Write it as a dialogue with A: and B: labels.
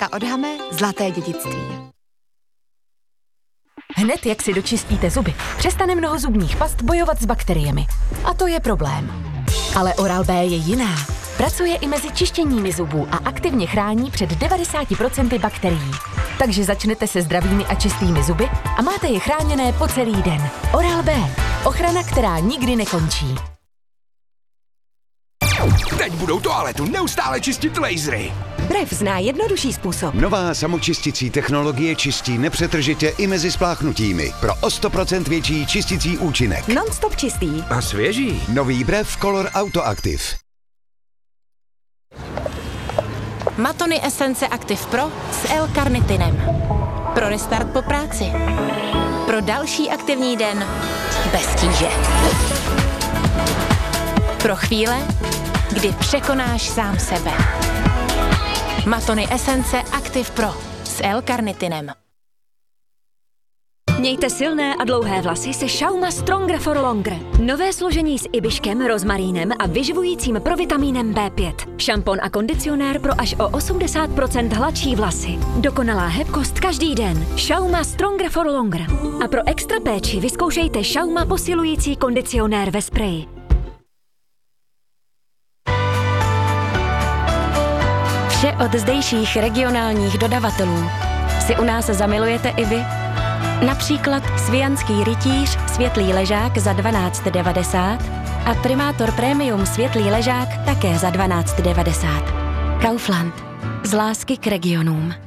A: Dneska od Hame zlaté dědictví.
B: Hned jak si dočistíte zuby, přestane mnoho zubních past bojovat s bakteriemi. A to je problém. Ale Oral-B je jiná. Pracuje i mezi čištěními zubů a aktivně chrání před 90% bakterií. Takže začnete se zdravými a čistými zuby a máte je chráněné po celý den. Oral-B. Ochrana, která nikdy nekončí.
C: Teď budou toaletu neustále čistit lasery.
D: Brev zná jednodušší způsob.
E: Nová samočisticí technologie čistí nepřetržitě i mezi spláchnutími. Pro o 100% větší čisticí účinek.
D: Non-stop čistý.
C: A svěží.
E: Nový Brev Color Autoactive.
F: Matony Essence Active Pro s L-karnitinem. Pro restart po práci. Pro další aktivní den bez tíže. Pro chvíle, kdy překonáš sám sebe. Matony Essence Active Pro s L-karnitinem.
G: Mějte silné a dlouhé vlasy se Schauma Stronger for Longer. Nové složení s ibiškem, rozmarínem a vyživujícím provitamínem B5. Šampon a kondicionér pro až o 80% hladší vlasy. Dokonalá hebkost každý den. Schauma Stronger for Longer. A pro extra péči vyzkoušejte Schauma posilující kondicionér ve spreji.
H: Vše od zdejších regionálních dodavatelů si u nás zamilujete i vy. Například Svijanský rytíř světlý ležák za 12,90 a Primátor Premium světlý ležák také za 12,90. Kaufland. Z lásky k regionům.